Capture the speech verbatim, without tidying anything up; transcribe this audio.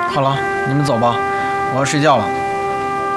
好了，你们走吧，我要睡觉了。